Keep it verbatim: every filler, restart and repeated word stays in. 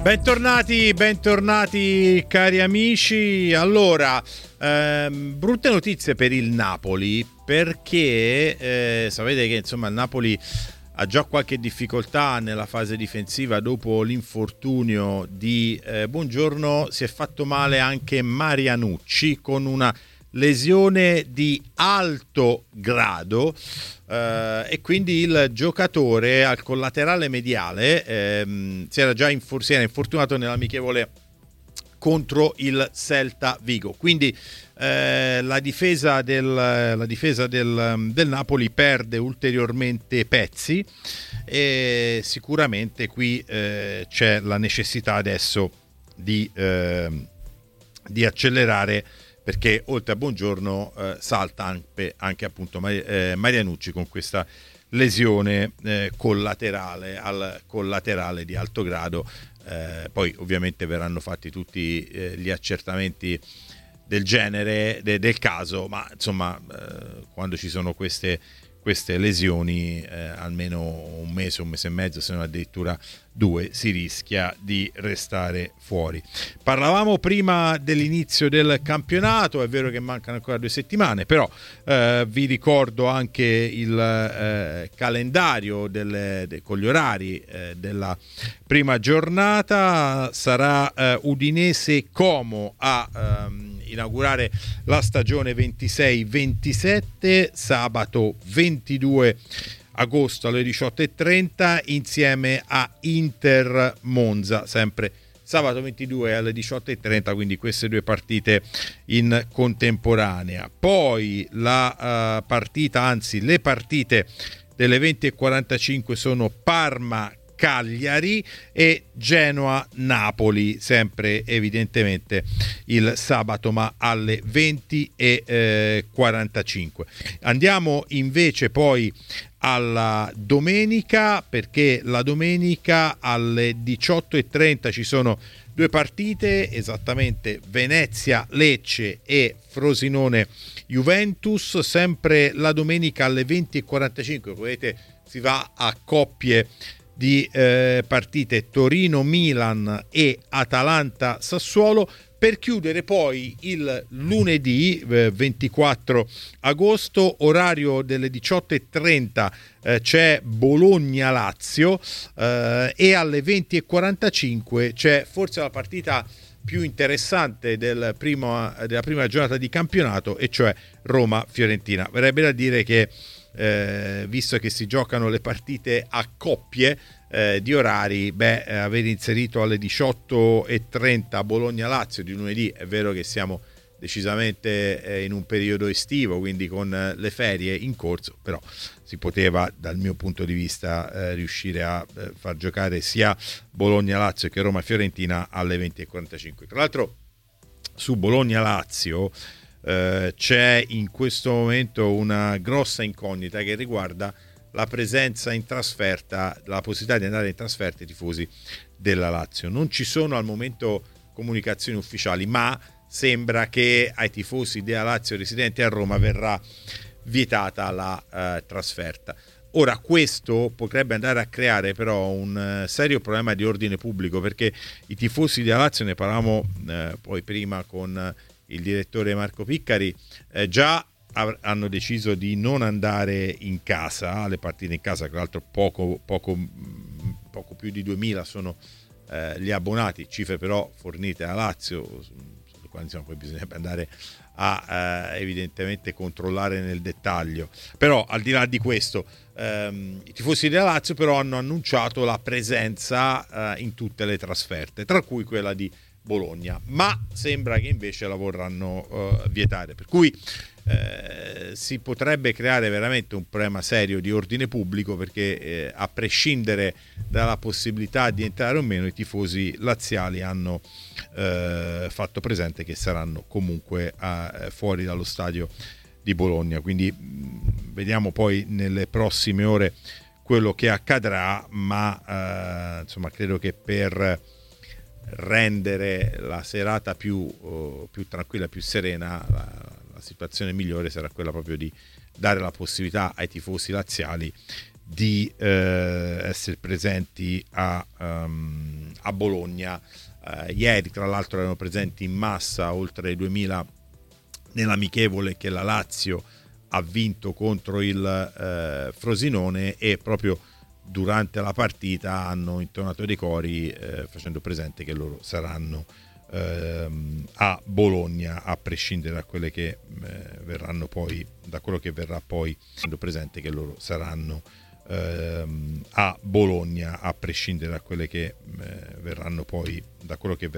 Bentornati, bentornati cari amici. Allora, ehm, brutte notizie per il Napoli, perché eh, sapete che insomma il Napoli ha già qualche difficoltà nella fase difensiva dopo l'infortunio di eh, Buongiorno. Si è fatto male anche Marianucci con una lesione di alto grado, eh, e quindi il giocatore al collaterale mediale ehm, si era già infor- si era infortunato nell'amichevole contro il Celta Vigo. Quindi eh, la difesa del, la difesa del, del Napoli perde ulteriormente pezzi, e sicuramente qui eh, c'è la necessità adesso di, eh, di accelerare, perché oltre a Buongiorno eh, salta anche, anche appunto Mar- eh, Marianucci con questa lesione eh, collaterale al collaterale di alto grado. Eh, poi ovviamente verranno fatti tutti eh, gli accertamenti del genere, de- del caso, ma insomma eh, quando ci sono queste, queste lesioni eh, almeno un mese, un mese e mezzo, se non addirittura due, si rischia di restare fuori. Parlavamo prima dell'inizio del campionato, è vero che mancano ancora due settimane, però eh, vi ricordo anche il eh, calendario delle, de, con gli orari eh, della prima giornata. Sarà eh, Udinese Como a ehm, inaugurare la stagione ventisei ventisette, sabato ventidue agosto alle diciotto e trenta, insieme a Inter Monza, sempre sabato ventidue alle diciotto e trenta, quindi queste due partite in contemporanea. Poi la uh, partita, anzi le partite delle venti e quarantacinque sono Parma Cagliari e Genoa Napoli, sempre evidentemente il sabato, ma alle venti e quarantacinque. Andiamo invece poi alla domenica, perché la domenica alle diciotto e trenta ci sono due partite, esattamente Venezia Lecce e Frosinone Juventus. Sempre la domenica alle venti e quarantacinque, come vedete, si va a coppie di eh, partite Torino Milan e Atalanta Sassuolo, per chiudere poi il lunedì eh, ventiquattro agosto, orario delle diciotto e trenta, eh, c'è Bologna Lazio, eh, e alle venti e quarantacinque c'è forse la partita più interessante del primo, della prima giornata di campionato, e cioè Roma Fiorentina. Verrebbe da dire che eh, visto che si giocano le partite a coppie eh, di orari, beh, eh, aver inserito alle diciotto e trenta Bologna-Lazio di lunedì, è vero che siamo decisamente eh, in un periodo estivo, quindi con eh, le ferie in corso, però si poteva dal mio punto di vista eh, riuscire a eh, far giocare sia Bologna-Lazio che Roma-Fiorentina alle venti e quarantacinque. Tra l'altro su Bologna-Lazio Uh, c'è in questo momento una grossa incognita che riguarda la presenza in trasferta, la possibilità di andare in trasferta ai tifosi della Lazio. Non ci sono al momento comunicazioni ufficiali, ma sembra che ai tifosi della Lazio residenti a Roma verrà vietata la uh, trasferta. Ora, questo potrebbe andare a creare però un uh, serio problema di ordine pubblico, perché i tifosi della Lazio, ne parlavamo uh, poi prima con uh, il direttore Marco Piccari, eh, già av- hanno deciso di non andare in casa, alle partite in casa, tra l'altro poco, poco, poco più di duemila sono eh, gli abbonati, cifre però fornite a Lazio, sulle quali insomma, poi bisognerebbe andare a eh, evidentemente controllare nel dettaglio. Però al di là di questo, ehm, i tifosi della Lazio però hanno annunciato la presenza eh, in tutte le trasferte, tra cui quella di Bologna, ma sembra che invece la vorranno uh, vietare, per cui eh, si potrebbe creare veramente un problema serio di ordine pubblico, perché eh, a prescindere dalla possibilità di entrare o meno, i tifosi laziali hanno eh, fatto presente che saranno comunque uh, fuori dallo stadio di Bologna, quindi mh, vediamo poi nelle prossime ore quello che accadrà, ma uh, insomma credo che per rendere la serata più, uh, più tranquilla, più serena, la, la situazione migliore sarà quella proprio di dare la possibilità ai tifosi laziali di eh, essere presenti a, um, a a Bologna. Eh, ieri tra l'altro erano presenti in massa oltre duemila nell'amichevole che la Lazio ha vinto contro il eh, Frosinone, e proprio durante la partita hanno intonato dei cori eh, facendo presente che loro saranno ehm, a Bologna, a prescindere da quelle che eh, verranno poi, da quello che verrà poi, facendo presente che loro saranno ehm, a Bologna, a prescindere da quelle che eh, verranno poi, da quello che verrà